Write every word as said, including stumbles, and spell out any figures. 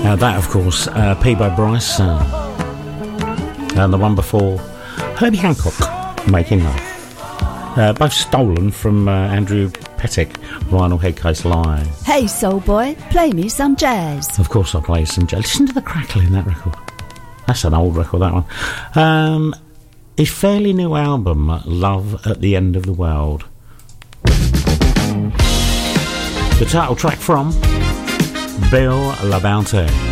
Uh, that, of course, uh, Peabo Bryce, uh, and the one before, Herbie Hancock, Making Love. Uh, both stolen from uh, Andrew Pettick, Lionel Headcase Live. Hey, soul boy, play me some jazz. Of course I'll play some jazz. Listen to the crackle in that record. That's an old record, that one. Um, his fairly new album, Love at the End of the World. The title track from Bill LaBounty.